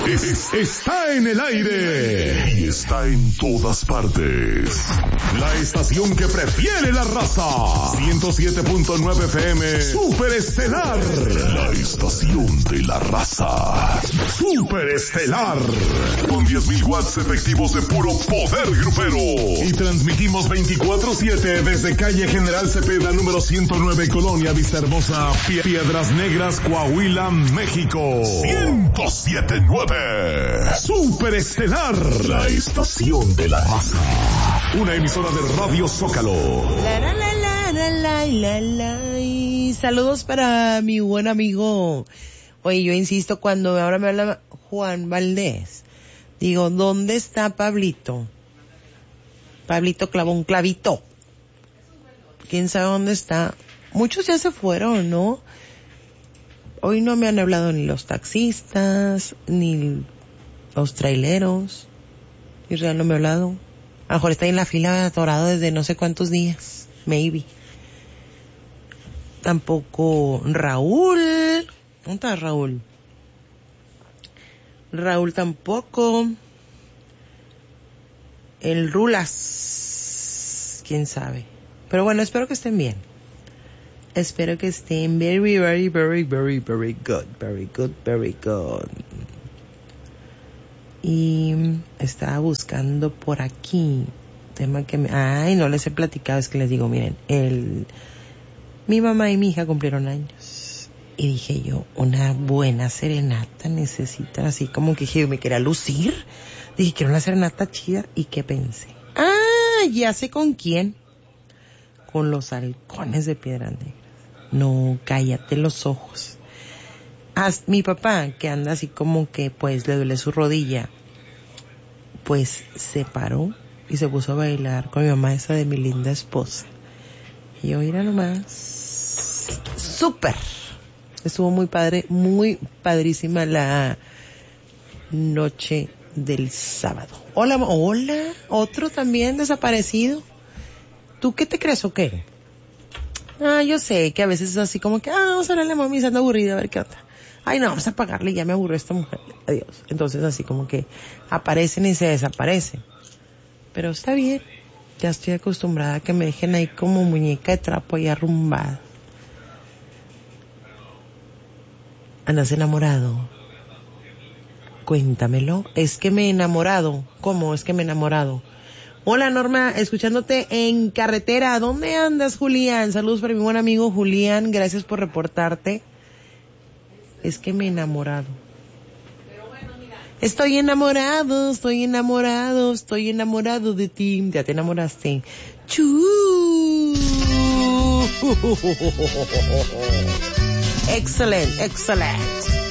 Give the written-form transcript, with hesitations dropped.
Está en el aire y está en todas partes. La estación que prefiere la raza. 107.9 FM. Super Estelar. La estación de la raza. Super Estelar. Con 10.000 watts efectivos de puro poder grupero. Y transmitimos 24/7 desde calle General Cepeda, número 109, Colonia Vista Hermosa, Piedras Negras, Coahuila, México. 107.9. Super Estelar. La estación de la raza. Una emisora de Radio Zócalo. Saludos para mi buen amigo. Oye, yo insisto, cuando ahora me habla Juan Valdés, digo, ¿dónde está Pablito? Pablito clavó un clavito. ¿Quién sabe dónde está? Muchos ya se fueron, ¿no? Hoy no me han hablado ni los taxistas, ni los traileros. Israel no me ha hablado. A lo mejor está en la fila atorado desde no sé cuántos días. Maybe. Tampoco Raúl. ¿Dónde está Raúl? Raúl tampoco. El Rulas. ¿Quién sabe? Pero bueno, espero que estén bien. Espero que estén very, very, very, very, very good. Very good, very good. Y estaba buscando por aquí tema que no les he platicado, es que les digo, miren, mi mamá y mi hija cumplieron años y dije yo, una buena serenata necesitan, así como que dije, me quería lucir, dije, quiero una serenata chida. ¿Y qué pensé? Ya sé con quién. Con los Halcones de Piedras Negras. No, cállate los ojos. Mi papá, que anda así como que pues le duele su rodilla, pues se paró y se puso a bailar con mi mamá, esa de mi linda esposa. Y yo, mira nomás, súper. Estuvo muy padre, muy padrísima la noche del sábado. Hola, otro también desaparecido. ¿Tú qué te crees o qué? Yo sé que a veces es así como que, vamos a hablarle a mami, se anda aburrida, a ver qué onda. Ay, no, vamos a pagarle, ya me aburrió esta mujer. Adiós. Entonces así como que aparecen y se desaparecen. Pero está bien. Ya estoy acostumbrada a que me dejen ahí como muñeca de trapo ahí arrumbada. ¿Andas enamorado? Cuéntamelo. Es que me he enamorado. ¿Cómo es que me he enamorado? Hola Norma, escuchándote en carretera. ¿Dónde andas, Julián? Saludos para mi buen amigo Julián. Gracias por reportarte. Es que me he enamorado. Estoy enamorado de ti. Ya te enamoraste. Excelente.